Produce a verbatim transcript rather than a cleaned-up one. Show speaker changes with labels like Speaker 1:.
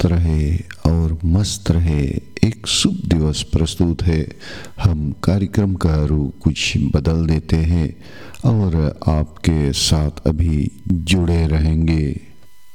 Speaker 1: स्वस्थ रहे और मस्त रहे। एक शुभ दिवस प्रस्तुत है। हम कार्यक्रम का रुख कुछ बदल देते हैं और आपके साथ अभी जुड़े रहेंगे।